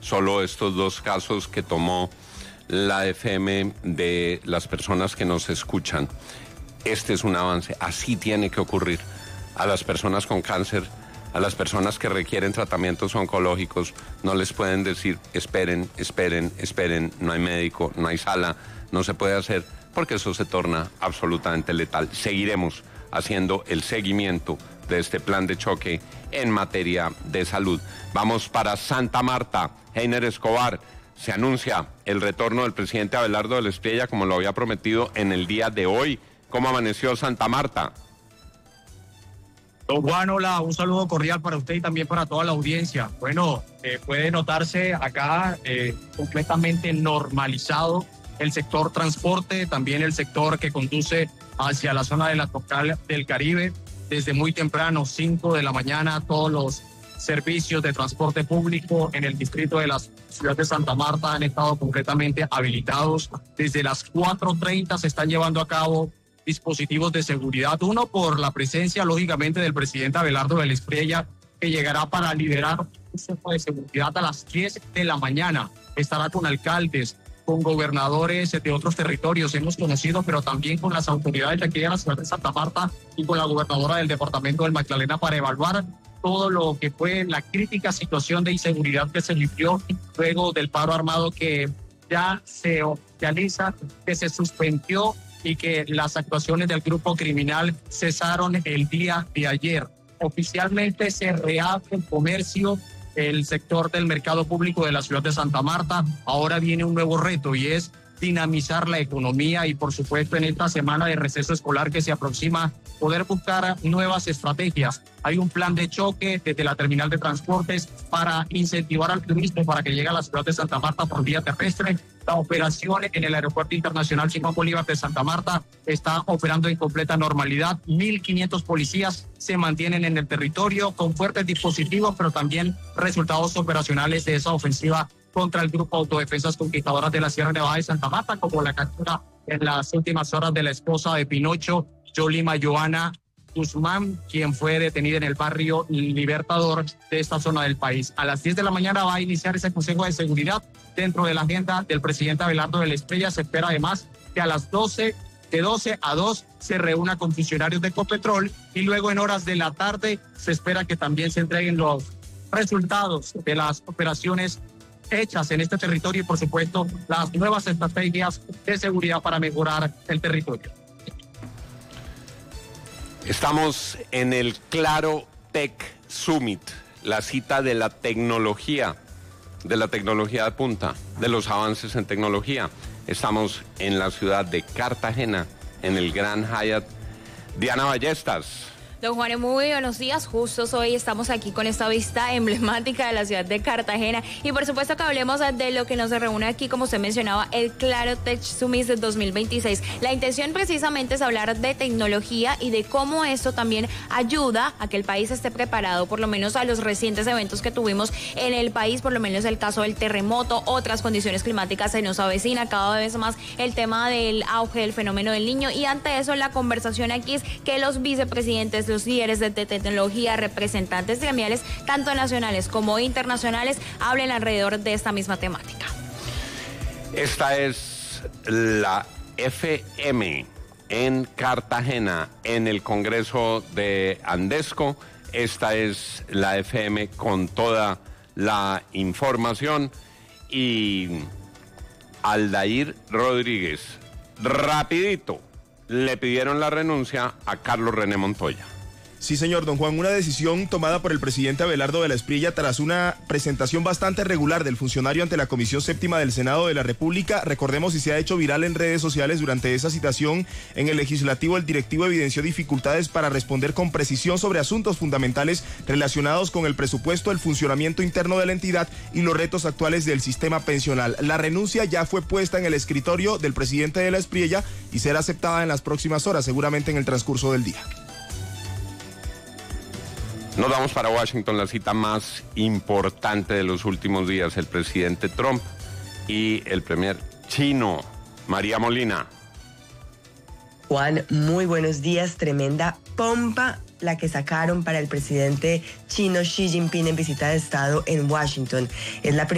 solo estos 2 casos que tomó la FM de las personas que nos escuchan. Este es un avance, así tiene que ocurrir. A las personas con cáncer, a las personas que requieren tratamientos oncológicos, no les pueden decir esperen, no hay médico, no hay sala, no se puede hacer, porque eso se torna absolutamente letal. Seguiremos haciendo el seguimiento de este plan de choque en materia de salud. Vamos para Santa Marta. Heiner Escobar, se anuncia el retorno del presidente Abelardo de la Espriella, como lo había prometido en el día de hoy. ¿Cómo amaneció Santa Marta? Don Juan, hola, un saludo cordial para usted y también para toda la audiencia. Bueno, puede notarse acá completamente normalizado el sector transporte, también el sector que conduce hacia la zona de la Tropical del Caribe. Desde muy temprano, 5 de la mañana, todos los servicios de transporte público en el distrito de la ciudad de Santa Marta han estado completamente habilitados. Desde las 4:30 se están llevando a cabo dispositivos de seguridad. Uno, por la presencia, lógicamente, del presidente Abelardo de la Espriella, que llegará para liderar un consejo de seguridad a las 10 de la mañana. Estará con alcaldes, con gobernadores de otros territorios, hemos conocido, pero también con las autoridades de aquí de la ciudad de Santa Marta y con la gobernadora del departamento del Magdalena para evaluar todo lo que fue la crítica situación de inseguridad que se vivió luego del paro armado que ya se oficializa, que se suspendió y que las actuaciones del grupo criminal cesaron el día de ayer. Oficialmente se reabre el comercio, el sector del mercado público de la ciudad de Santa Marta. Ahora viene un nuevo reto y es dinamizar la economía y, por supuesto, en esta semana de receso escolar que se aproxima, poder buscar nuevas estrategias. Hay un plan de choque desde la terminal de transportes para incentivar al turismo para que llegue a la ciudad de Santa Marta por vía terrestre. La operación en el Aeropuerto Internacional Simón Bolívar de Santa Marta está operando en completa normalidad. 1.500 policías se mantienen en el territorio con fuertes dispositivos, pero también resultados operacionales de esa ofensiva contra el grupo Autodefensas Conquistadoras de la Sierra Nevada de Santa Marta, como la captura en las últimas horas de la esposa de Pinocho, Yolima Joana Guzmán, quien fue detenida en el barrio Libertador de esta zona del país. A las 10 de la mañana va a iniciar ese Consejo de Seguridad dentro de la agenda del presidente Abelardo de la Espriella. Se espera además que a las 12 a 2 se reúna con funcionarios de Ecopetrol y luego en horas de la tarde se espera que también se entreguen los resultados de las operaciones hechas en este territorio y, por supuesto, las nuevas estrategias de seguridad para mejorar el territorio. Estamos en el Claro Tech Summit, la cita de la tecnología de punta, de los avances en tecnología. Estamos en la ciudad de Cartagena, en el Gran Hyatt. Diana Ballestas. Don Juan, muy buenos días. Justo hoy estamos aquí con esta vista emblemática de la ciudad de Cartagena y por supuesto que hablemos de lo que nos reúne aquí, como usted mencionaba, el Claro Tech Summit 2026. La intención precisamente es hablar de tecnología y de cómo esto también ayuda a que el país esté preparado, por lo menos a los recientes eventos que tuvimos en el país, por lo menos el caso del terremoto, otras condiciones climáticas se nos avecina cada vez más el tema del auge del fenómeno del Niño y ante eso la conversación aquí es que los vicepresidentes, los líderes de tecnología, representantes gremiales, tanto nacionales como internacionales, hablen alrededor de esta misma temática. Esta es la FM en Cartagena, en el Congreso de Andesco. Esta es la FM con toda la información. Y Aldair Rodríguez, rapidito, le pidieron la renuncia a Carlos René Montoya. Sí, señor, don Juan, una decisión tomada por el presidente Abelardo de la Espriella tras una presentación bastante regular del funcionario ante la Comisión Séptima del Senado de la República. Recordemos, y se ha hecho viral en redes sociales durante esa citación en el legislativo, el directivo evidenció dificultades para responder con precisión sobre asuntos fundamentales relacionados con el presupuesto, el funcionamiento interno de la entidad y los retos actuales del sistema pensional. La renuncia ya fue puesta en el escritorio del presidente de la Espriella y será aceptada en las próximas horas, seguramente en el transcurso del día. Nos vamos para Washington, la cita más importante de los últimos días, el presidente Trump y el premier chino, María Molina. Juan, muy buenos días. Tremenda pompa la que sacaron para el presidente chino Xi Jinping en visita de Estado en Washington. Es la